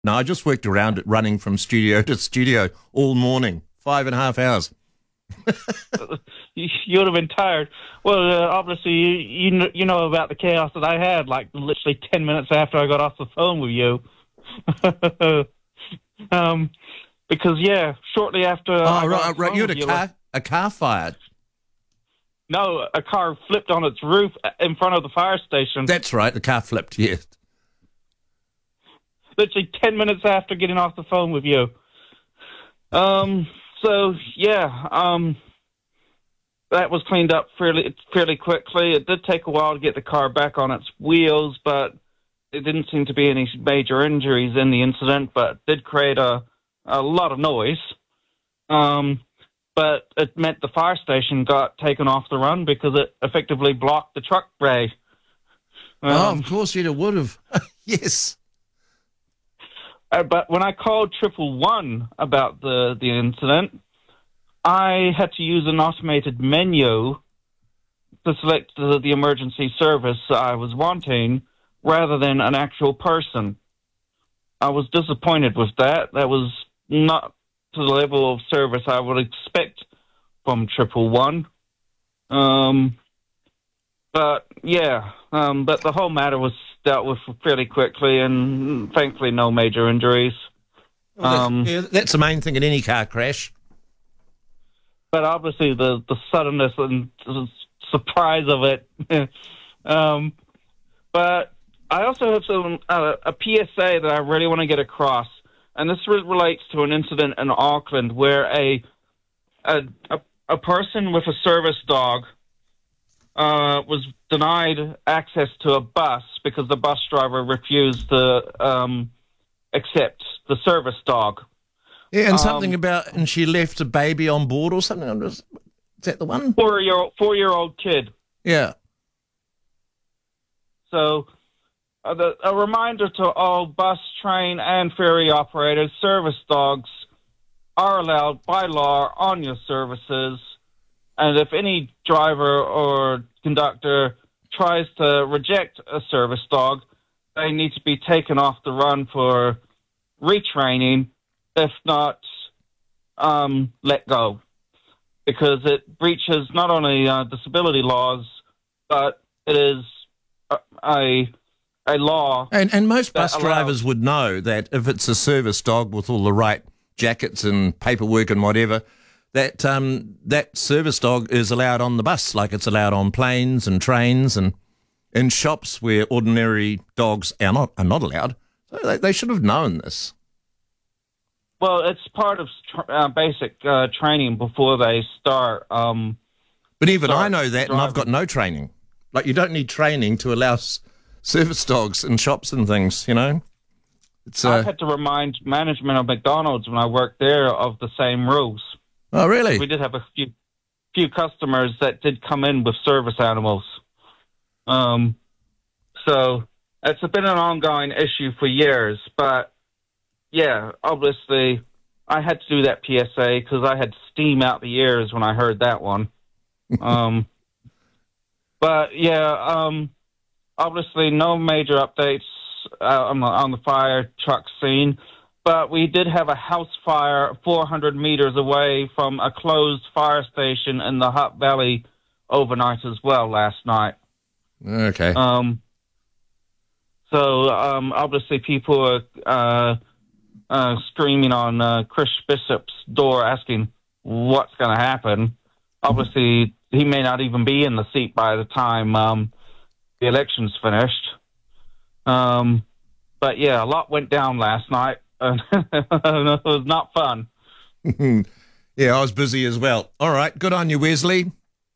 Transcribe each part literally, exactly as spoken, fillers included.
No, I just worked around it, running from studio to studio all morning, five and a half hours. you, you would have been tired. Well, uh, obviously, you, you kn- you know about the chaos that I had, like literally ten minutes after I got off the phone with you. um, because yeah, shortly after. Oh, I got right, off the right. phone You had with a you, car, a car fire. No, a car flipped on its roof in front of the fire station. That's right. The car flipped. Yes. Literally ten minutes after getting off the phone with you. Um. So yeah. Um. That was cleaned up fairly fairly quickly. It did take a while to get the car back on its wheels, but it didn't seem to be any major injuries in the incident. But it did create a a lot of noise. Um. But it meant the fire station got taken off the run because it effectively blocked the truck bay. Um, oh, of course you would have. Yes. Uh, but when I called triple one about the, the incident, I had to use an automated menu to select the, the emergency service I was wanting rather than an actual person. I was disappointed with that. That was not to the level of service I would expect from triple one. Um, but yeah, um, but the whole matter was dealt with fairly quickly, and thankfully no major injuries. Well, that's, Um, yeah, that's the main thing in any car crash. but obviously the, the suddenness and s- surprise of it. um, but I also have some uh, a P S A that I really want to get across, and this re- relates to an incident in Auckland where a a a, a person with a service dog uh, was denied access to a bus because the bus driver refused to um, accept the service dog. Yeah, and something Um, about, and she left a baby on board or something. I'm just- Is that the one? Four year four year old kid. Yeah. So, uh, the, a reminder to all bus, train, and ferry operators: service dogs are allowed by law on your services. And if any driver or conductor tries to reject a service dog, they need to be taken off the run for retraining, if not um, let go, because it breaches not only uh, disability laws, but it is a a, a law. And and most that bus allows- drivers would know that if it's a service dog with all the right jackets and paperwork and whatever, that um, that service dog is allowed on the bus, like it's allowed on planes and trains and in shops where ordinary dogs are not are not allowed. So they, they should have known this. Well, it's part of tr- uh, basic uh, training before they start. Um, But even Sorry, I know that, and I've got no training. Like, you don't need training to allow s- service dogs in shops and things, you know? It's I've uh, had to remind management of McDonald's when I worked there of the same rules. Oh, really? We did have a few few customers that did come in with service animals. Um, so it's been an ongoing issue for years. But, yeah, obviously I had to do that P S A because I had steam out the ears when I heard that one. um, but, yeah, um, obviously no major updates uh, on, the, on the fire truck scene. But we did have a house fire four hundred meters away from a closed fire station in the Hutt Valley overnight as well last night. Okay. Um, so um, obviously people are uh, uh, screaming on uh, Chris Bishop's door asking what's going to happen. Obviously he may not even be in the seat by the time um, the election's finished. Um, but yeah, a lot went down last night. It was not fun. Yeah, I was busy as well. All right, good on you, Wesley.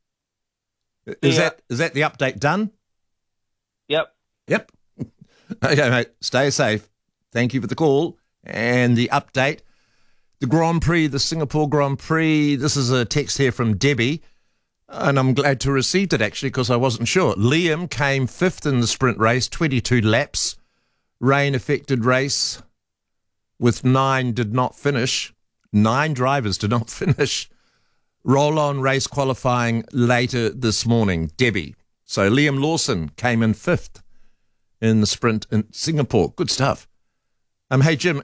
Is Yeah. that is that the update done? Yep. Yep. Okay, mate. Stay safe. Thank you for the call and the update. The Grand Prix, the Singapore Grand Prix. This is a text here from Debbie, and I'm glad to have received it actually because I wasn't sure. Liam came fifth in the sprint race, twenty-two laps. Rain affected race. With nine did not finish. Nine drivers did not finish. Roll-on race qualifying later this morning. Debbie. So Liam Lawson came in fifth in the sprint in Singapore. Good stuff. Um, hey, Jim,